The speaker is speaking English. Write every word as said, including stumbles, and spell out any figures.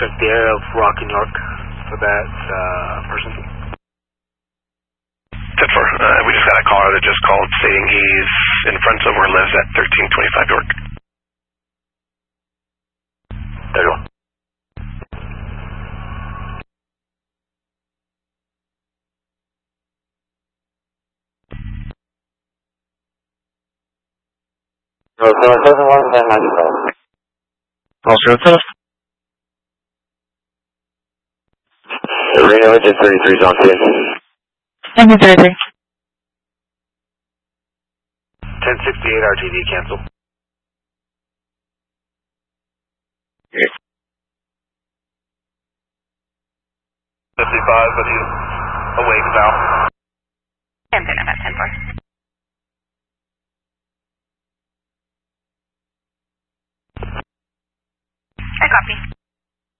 check the area of Rock and York for that uh, person. ten four, uh, we just got a caller that just called stating he's in front of where lives at thirteen twenty-five York. There you go. Also, Reno engine thirty-three is on ten. Engine thirty-three. ten sixty-eight R T D, cancel. fifty-five, but he's awake now. I'm good about ten four. I copy.